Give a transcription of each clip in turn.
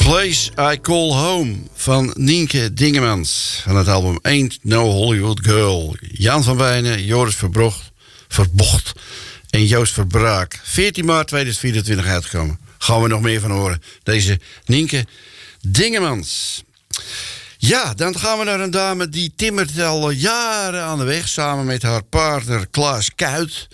Place I Call Home van Nienke Dingemans. Van het album Ain't No Hollywood Girl. Jan van Wijnen, Joris Verbocht en Joost Verbraak. 14 maart 2024 uitgekomen. Gaan we nog meer van horen. Deze Nienke Dingemans. Ja, dan gaan we naar een dame die timmert al jaren aan de weg. Samen met haar partner Klaas Kuit.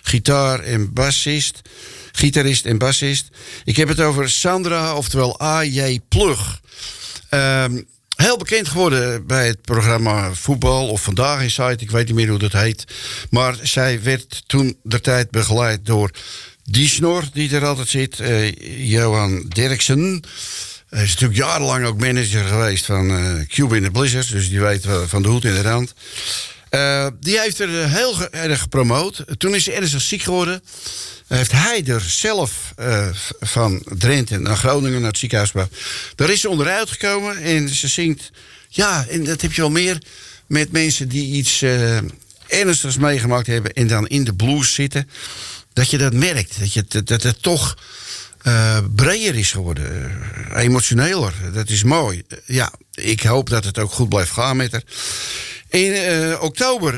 Gitarist en bassist. Ik heb het over Sandra, oftewel A.J. Plug. Heel bekend geworden bij het programma Voetbal of Vandaag in Site. Ik weet niet meer hoe dat heet. Maar zij werd toen der tijd begeleid door die snor die er altijd zit. Johan Derksen. Hij is natuurlijk jarenlang ook manager geweest van Cube in the Blizzards. Dus die weet van de hoed in de rand. Die heeft er heel erg gepromoot. Toen is ze ernstig ziek geworden. Heeft hij er zelf van Drenthe naar Groningen naar het ziekenhuis gebracht. Daar is ze onderuit gekomen en ze zingt. Ja, en dat heb je wel meer met mensen die iets ernstigs meegemaakt hebben en dan in de blues zitten. Dat je dat merkt. Dat het toch breder is geworden. Emotioneler. Dat is mooi. Ja, ik hoop dat het ook goed blijft gaan met haar. In oktober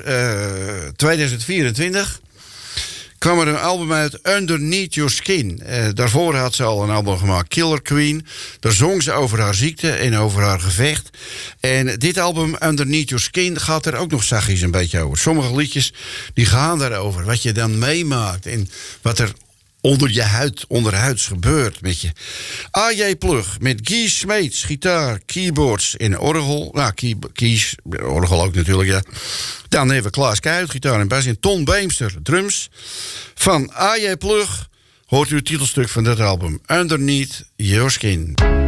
2024 kwam er een album uit, Underneath Your Skin. Daarvoor had ze al een album gemaakt, Killer Queen. Daar zong ze over haar ziekte en over haar gevecht. En dit album, Underneath Your Skin, gaat er ook nog zachtjes een beetje over. Sommige liedjes die gaan daarover. Wat je dan meemaakt en wat er onder je huid, onderhuids gebeurt met je. A.J. Plug met Guy Smeets, gitaar, keyboards en orgel. Nou, keys, orgel ook natuurlijk, ja. Dan hebben we Klaas Kuit, gitaar en bas. En Ton Beemster, drums. Van A.J. Plug hoort u het titelstuk van dat album. Underneath Your Skin.